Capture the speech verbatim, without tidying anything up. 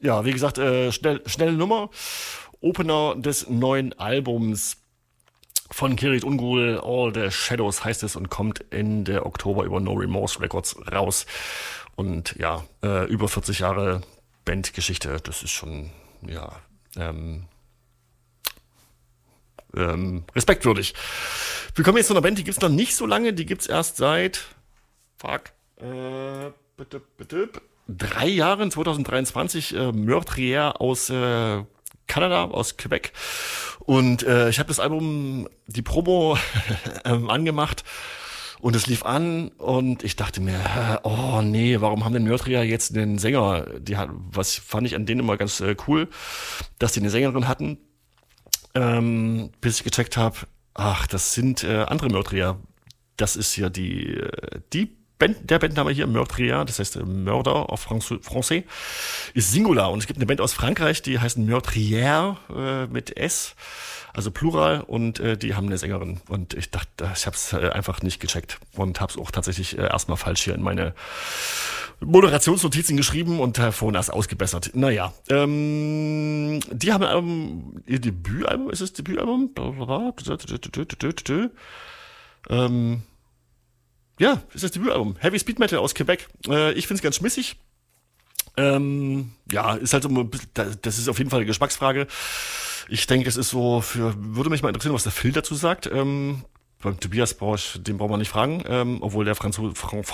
Ja, wie gesagt, äh, schnell, schnelle Nummer. Opener des neuen Albums von Kirit Ungol, All the Shadows heißt es und kommt Ende Oktober über No Remorse Records raus. Und ja, äh, über vierzig Jahre Bandgeschichte, das ist schon, ja, ähm, ähm, respektwürdig. Wir kommen jetzt zu einer Band, die gibt's noch nicht so lange, die gibt's erst seit, fuck, äh, bitte, bitte, drei Jahren, zwanzig dreiundzwanzig, äh, Meurtrier aus äh, Kanada, aus Quebec. Und äh, ich habe das Album, die Promo ähm, angemacht und es lief an und ich dachte mir, äh, oh nee, warum haben denn Meurtrier jetzt einen Sänger? Die hat, was fand ich an denen immer ganz äh, cool, dass die eine Sängerin hatten, ähm, bis ich gecheckt habe, ach, das sind äh, andere Meurtrier. Das ist ja die, äh, die Band, der Bandname hier, Meurtrier, das heißt äh, Mörder auf Franz- Français, ist Singular. Und es gibt eine Band aus Frankreich, die heißt Meurtrière äh, mit S, also Plural, und äh, die haben eine Sängerin. Und ich dachte, ich habe es äh, einfach nicht gecheckt und habe es auch tatsächlich äh, erstmal falsch hier in meine Moderationsnotizen geschrieben und äh, vorhin erst ausgebessert. Naja, ähm, die haben ein Album, ihr Debütalbum, ist es Debütalbum? Ähm, ja, ist das Debütalbum. Heavy Speed Metal aus Quebec. Äh, ich find's ganz schmissig. Ähm, ja, ist halt so, ein bisschen- das ist auf jeden Fall eine Geschmacksfrage. Ich denke, es ist so für, würde mich mal interessieren, was der Phil dazu sagt. Ähm, beim Tobias brauche ich, den brauchen wir nicht fragen, ähm, obwohl der Franzose,